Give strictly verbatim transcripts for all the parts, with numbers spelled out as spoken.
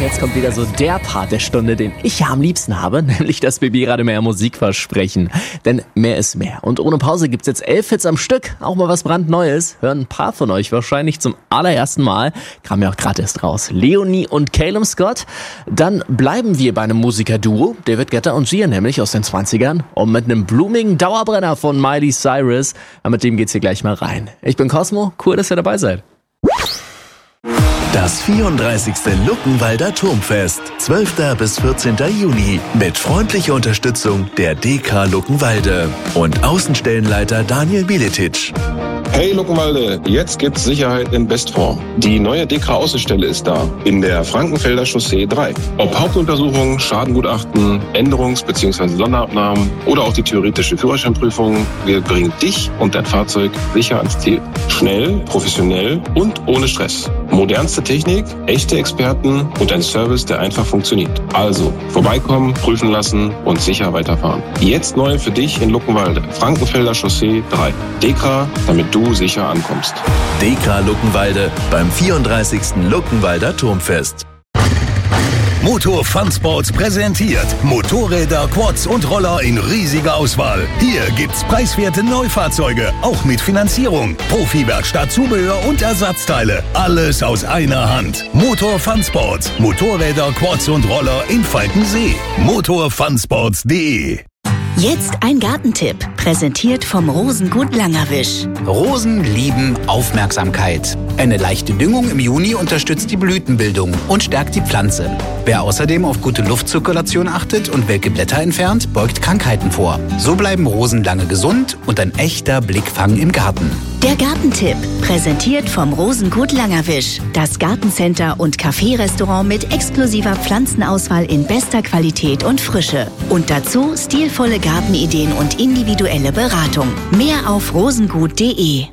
jetzt kommt wieder so der Part der Stunde, den ich ja am liebsten habe, nämlich das B B-Radio mehr Musikversprechen. Denn mehr ist mehr. Und ohne Pause gibt's jetzt elf Hits am Stück, auch mal was brandneues. Hören ein paar von euch wahrscheinlich zum allerersten Mal. Kam ja auch gerade erst raus. Leonie und Calum Scott. Dann bleiben wir bei einem Musikerduo, David Guetta und Sia, nämlich aus den zwanzigern. Und mit einem blumigen Dauerbrenner von Miley Cyrus. Ja, mit dem geht's hier gleich mal rein. Ich bin Cosmo, cool, dass ihr dabei seid. Das vierunddreißigste Luckenwalder Turmfest, zwölfter bis vierzehnter Juni, mit freundlicher Unterstützung der D K Luckenwalde und Außenstellenleiter Daniel Biletic. Hey Luckenwalde, jetzt gibt's Sicherheit in Bestform. Die neue D K-Außenstelle ist da, in der Frankenfelder Chaussee drei. Ob Hauptuntersuchung, Schadengutachten, Änderungs- bzw. Sonderabnahmen oder auch die theoretische Führerscheinprüfung, wir bringen dich und dein Fahrzeug sicher ans Ziel. Schnell, professionell und ohne Stress. Modernste Technik, echte Experten und ein Service, der einfach funktioniert. Also, vorbeikommen, prüfen lassen und sicher weiterfahren. Jetzt neu für dich in Luckenwalde, Frankenfelder Chaussee drei. D K, damit du sicher ankommst. D K Luckenwalde beim vierunddreißigsten Luckenwalder Turmfest. Motor Fun Sports präsentiert Motorräder, Quads und Roller in riesiger Auswahl. Hier gibt's preiswerte Neufahrzeuge, auch mit Finanzierung, Profi-Werkstatt, Zubehör und Ersatzteile. Alles aus einer Hand. Motor Fun Sports. Motorräder, Quads und Roller in Falkensee. motor fun sports punkt de. Jetzt ein Gartentipp, präsentiert vom Rosengut Langerwisch. Rosen lieben Aufmerksamkeit. Eine leichte Düngung im Juni unterstützt die Blütenbildung und stärkt die Pflanze. Wer außerdem auf gute Luftzirkulation achtet und welke Blätter entfernt, beugt Krankheiten vor. So bleiben Rosen lange gesund und ein echter Blickfang im Garten. Der Gartentipp, präsentiert vom Rosengut Langerwisch. Das Gartencenter und Café-Restaurant mit exklusiver Pflanzenauswahl in bester Qualität und Frische. Und dazu stilvolle Gartenideen und individuelle Beratung. Mehr auf rosengut punkt de.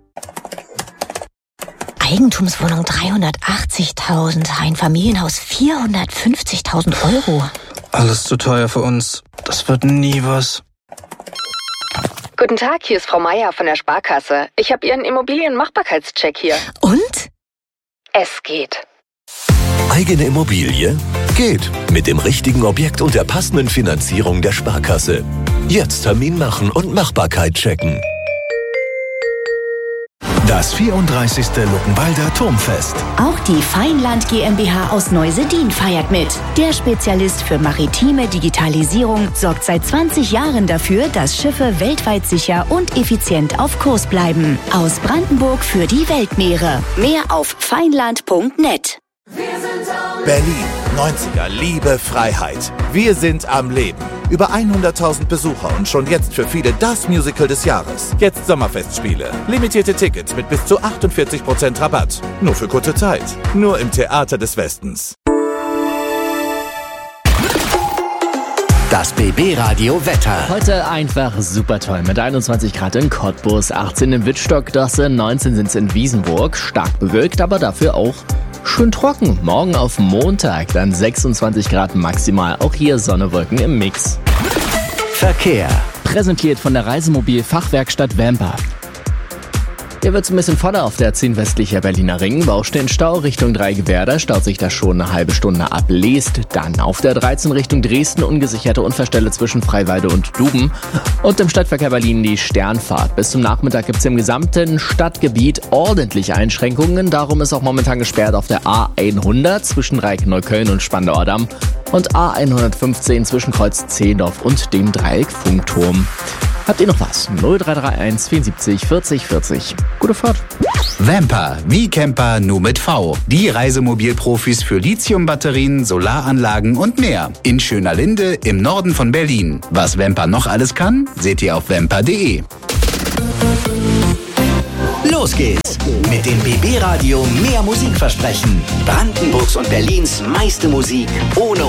Eigentumswohnung dreihundertachtzigtausend, ein Familienhaus vierhundertfünfzigtausend Euro. Alles zu teuer für uns. Das wird nie was. Guten Tag, hier ist Frau Meier von der Sparkasse. Ich habe Ihren Immobilienmachbarkeitscheck hier. Und? Es geht. Eigene Immobilie? Geht. Mit dem richtigen Objekt und der passenden Finanzierung der Sparkasse. Jetzt Termin machen und Machbarkeit checken. Das vierunddreißigste Luckenwalder Turmfest. Auch die Feinland GmbH aus Neusedin feiert mit. Der Spezialist für maritime Digitalisierung sorgt seit zwanzig Jahren dafür, dass Schiffe weltweit sicher und effizient auf Kurs bleiben. Aus Brandenburg für die Weltmeere. Mehr auf feinland punkt net. Berlin, neunziger, Liebe, Freiheit. Wir sind am Leben. Über hunderttausend Besucher und schon jetzt für viele das Musical des Jahres. Jetzt Sommerfestspiele. Limitierte Tickets mit bis zu achtundvierzig Prozent Rabatt. Nur für kurze Zeit. Nur im Theater des Westens. Das B B-Radio Wetter. Heute einfach super toll. Mit einundzwanzig Grad in Cottbus, achtzehn in Wittstock-Dosse, neunzehn sind's in Wiesenburg. Stark bewölkt, aber dafür auch schön trocken. Morgen auf Montag dann sechsundzwanzig Grad maximal. Auch hier Sonne, Wolken im Mix. Verkehr. Präsentiert von der Reisemobil-Fachwerkstatt Vamper. Hier wird's ein bisschen voller auf der zehn westlicher Berliner Ring. Baustellen-Stau Richtung Dreigewerder, staut sich da schon eine halbe Stunde ab. Lest dann auf der dreizehn Richtung Dresden, ungesicherte Unfallstelle zwischen Freiwalde und Duben. Und im Stadtverkehr Berlin die Sternfahrt. Bis zum Nachmittag gibt's im gesamten Stadtgebiet ordentliche Einschränkungen. Darum ist auch momentan gesperrt auf der A hundert zwischen Reik-Neukölln und Spandauer Damm und A hundertfünfzehn zwischen Kreuz Zehlendorf und dem Dreieck Funkturm. Habt ihr noch was? null drei drei eins vierundsiebzig vierzig vierzig. Gute Fahrt. Vamper, wie Camper, nur mit V. Die Reisemobilprofis für Lithiumbatterien, Solaranlagen und mehr. In Schönerlinde im Norden von Berlin. Was Vamper noch alles kann, seht ihr auf vamper punkt de. Los geht's mit dem B B-Radio mehr Musikversprechen. Brandenburgs und Berlins meiste Musik ohne